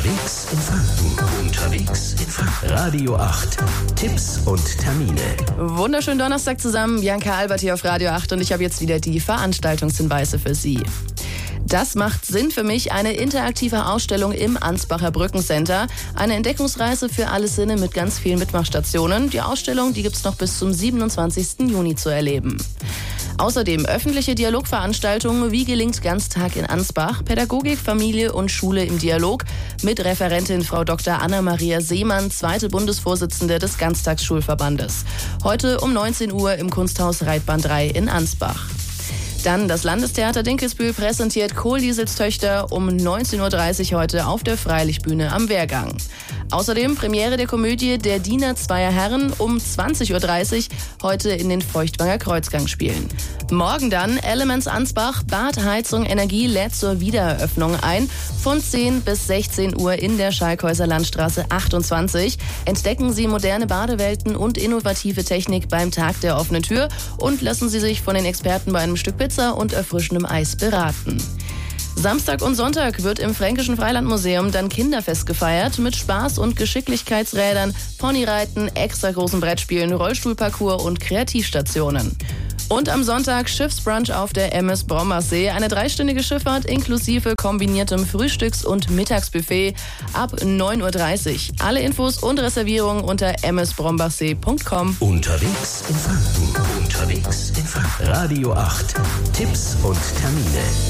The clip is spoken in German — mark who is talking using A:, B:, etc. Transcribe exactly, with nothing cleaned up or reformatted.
A: Unterwegs in Franken. Unterwegs in Franken. Radio acht. Tipps und Termine.
B: Wunderschönen Donnerstag zusammen. Bianca Albert hier auf Radio acht und ich habe jetzt wieder die Veranstaltungshinweise für Sie. Das macht Sinn für mich, eine interaktive Ausstellung im Ansbacher Brückencenter. Eine Entdeckungsreise für alle Sinne mit ganz vielen Mitmachstationen. Die Ausstellung, die gibt's noch bis zum siebenundzwanzigsten Juni zu erleben. Außerdem öffentliche Dialogveranstaltungen Wie gelingt Ganztag in Ansbach, Pädagogik, Familie und Schule im Dialog mit Referentin Frau Doktor Anna-Maria Seemann, zweite Bundesvorsitzende des Ganztagsschulverbandes. Heute um neunzehn Uhr im Kunsthaus Reitbahn drei in Ansbach. Dann das Landestheater Dinkelsbühl präsentiert Kohldiesels Töchter um neunzehn Uhr dreißig heute auf der Freilichtbühne am Wehrgang. Außerdem Premiere der Komödie Der Diener zweier Herren um zwanzig Uhr dreißig heute in den Feuchtwanger Kreuzgang spielen. Morgen dann Elements Ansbach, Bad, Heizung, Energie lädt zur Wiedereröffnung ein. Von zehn bis sechzehn Uhr in der Schalkhäuser Landstraße achtundzwanzig. Entdecken Sie moderne Badewelten und innovative Technik beim Tag der offenen Tür und lassen Sie sich von den Experten bei einem Stück Pizza und erfrischendem Eis beraten. Samstag und Sonntag wird im Fränkischen Freilandmuseum dann Kinderfest gefeiert mit Spaß- und Geschicklichkeitsrädern, Ponyreiten, extra großen Brettspielen, Rollstuhlparcours und Kreativstationen. Und am Sonntag Schiffsbrunch auf der M S Brombachsee, eine dreistündige Schifffahrt inklusive kombiniertem Frühstücks- und Mittagsbuffet ab neun Uhr dreißig. Alle Infos und Reservierungen unter m s brombachsee punkt com.
A: Unterwegs in Franken. Unterwegs in Franken. Radio acht. Tipps und Termine.